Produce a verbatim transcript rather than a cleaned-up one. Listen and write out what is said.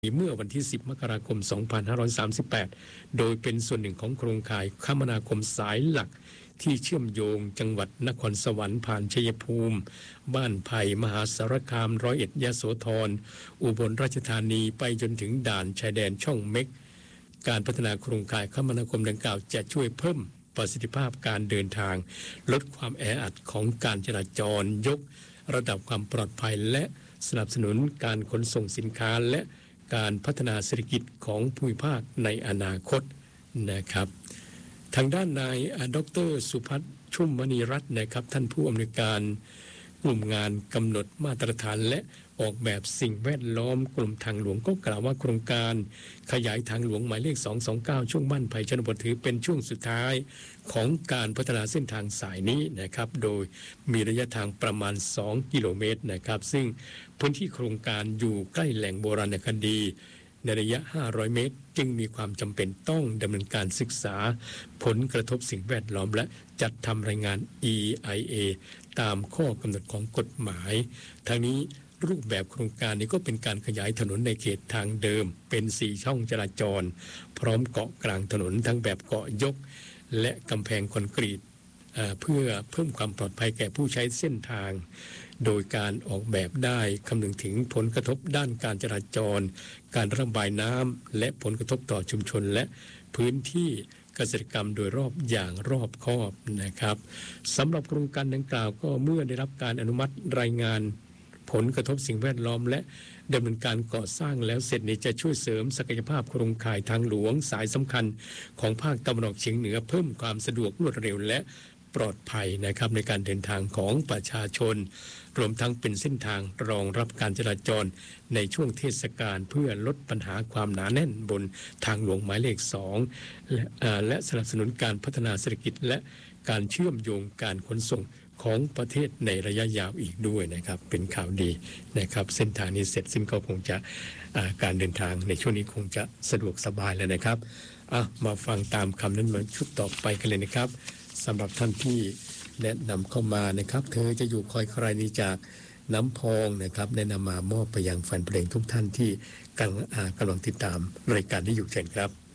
เมื่อวันที่สิบมกราคมสองพันห้าร้อยสามสิบแปดโดยเป็นส่วนหนึ่งของโครงข่ายคมนาคมสายหลักที่เชื่อมโยงจังหวัดนครสวรรค์ผ่านชัยภูมิบ้านไผ่มหาสารคามร้อยเอ็ดยโสธรอุบลราชธานีไปจนถึงด่านชายแดนช่องเม็กการพัฒนาโครงข่ายคมนาคมดังกล่าวจะช่วยเพิ่มประสิทธิภาพการเดินทางลดความแออัดของการจราจรยกระดับความปลอดภัยและสนับสนุนการขนส่งสินค้าและการพัฒนาเศรษฐกิจของภูมิภาคในอนาคตนะครับทางด้านนายดร.สุพัฒน์ชุ่มมณีรัตน์นะครับท่านผู้อำนวยการกลุ่มงานกำหนดมาตรฐานและออกแบบสิ่งแวดล้อมกรมทางหลวงก็กล่าวว่าโครงการขยายทางหลวงหมายเลขสองสองเก้าช่วงบ้านไผ่ชนบทถือเป็นช่วงสุดท้ายของการพัฒนาเส้นทางสายนี้นะครับโดยมีระยะทางประมาณสองกิโลเมตรนะครับซึ่งพื้นที่โครงการอยู่ใกล้แหล่งโบราณคดีในระยะห้าร้อยเมตรจึงมีความจำเป็นต้องดำเนินการศึกษาผลกระทบสิ่งแวดล้อมและจัดทำรายงาน อี ไอ เอ ตามข้อกำหนดของกฎหมายทั้งนี้รูปแบบโครงการนี้ก็เป็นการขยายถนนในเขตทางเดิมเป็นสี่ช่องจราจรพร้อมเกาะกลางถนนทั้งแบบเกาะยกและกำแพงคอนกรีตเพื่อเพิ่มความปลอดภัยแก่ผู้ใช้เส้นทางโดยการออกแบบได้คำนึงถึงผลกระทบด้านการจราจรการระบายน้ำและผลกระทบต่อชุมชนและพื้นที่เกษตรกรรมโดยรอบอย่างรอบคอบนะครับสำหรับโครงการดังกล่าวก็เมื่อได้รับการอนุมัติรายงานผลกระทบสิ่งแวดล้อมและดำเนินการก่อสร้างแล้วเสร็จนี้จะช่วยเสริมศักยภาพโครงข่ายทางหลวงสายสำคัญของภาคตะวันออกเฉียงเหนือเพิ่มความสะดวกรวดเร็วและปลอดภัยนะครับในการเดินทางของประชาชนรวมทั้งเป็นเส้นทางรองรับการจราจรในช่วงเทศกาลเพื่อลดปัญหาความหนาแน่นบนทางหลวงหมายเลขสองและและสนับสนุนการพัฒนาเศรษฐกิจและการเชื่อมโยงการขนส่งของประเทศในระยะยาวอีกด้วยนะครับเป็นข่าวดีนะครับเส้นทางนี้เสร็จซึ่งก็คงจะการเดินทางในช่วงนี้คงจะสะดวกสบายแล้วนะครับอ่ะมาฟังตามคำนั้นมาชุดต่อไปกันเลยนะครับสำหรับท่านที่แนะนำเข้ามานะครับเธอจะอยู่คอยใครนี้จากน้ำพองนะครับแนะนำมามอบไปยังแฟนเพลงทุกท่านที่กำลังกำลังติดตามรายการนี้อยู่เช่นครับ